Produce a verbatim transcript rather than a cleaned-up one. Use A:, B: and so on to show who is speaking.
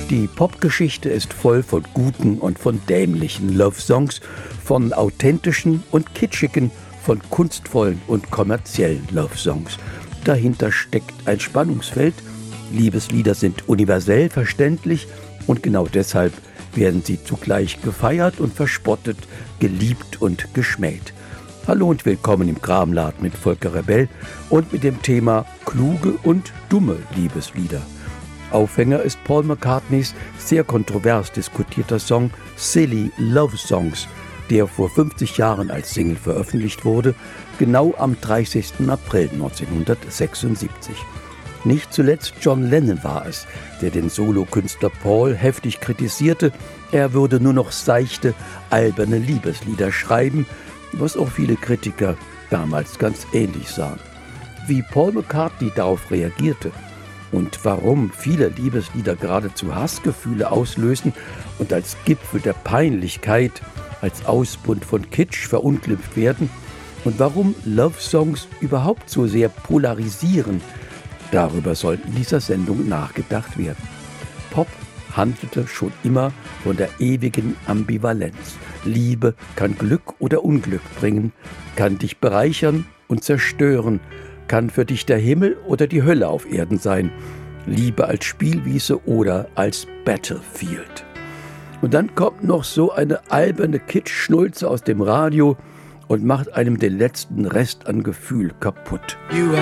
A: Die Popgeschichte ist voll von guten und von dämlichen Love-Songs, von authentischen und kitschigen, von kunstvollen und kommerziellen Love-Songs. Dahinter steckt ein Spannungsfeld. Liebeslieder sind universell verständlich und genau deshalb werden sie zugleich gefeiert und verspottet, geliebt und geschmäht. Hallo und willkommen im Kramladen mit Volker Rebell und mit dem Thema kluge und dumme Liebeslieder. Aufhänger ist Paul McCartneys sehr kontrovers diskutierter Song Silly Love Songs, der vor fünfzig Jahren als Single veröffentlicht wurde, genau am dreißigsten April neunzehnhundertsechsundsiebzig. Nicht zuletzt John Lennon war es, der den Solokünstler Paul heftig kritisierte, er würde nur noch seichte, alberne Liebeslieder schreiben, was auch viele Kritiker damals ganz ähnlich sahen. Wie Paul McCartney darauf reagierte und warum viele Liebeslieder geradezu Hassgefühle auslösen und als Gipfel der Peinlichkeit, als Ausbund von Kitsch verunglimpft werden und warum Love-Songs überhaupt so sehr polarisieren, darüber soll in dieser Sendung nachgedacht werden. Pop handelte schon immer von der ewigen Ambivalenz. Liebe kann Glück oder Unglück bringen, kann dich bereichern und zerstören, kann für dich der Himmel oder die Hölle auf Erden sein. Liebe als Spielwiese oder als Battlefield. Und dann kommt noch so eine alberne Kitsch-Schnulze aus dem Radio und macht einem den letzten Rest an Gefühl kaputt. You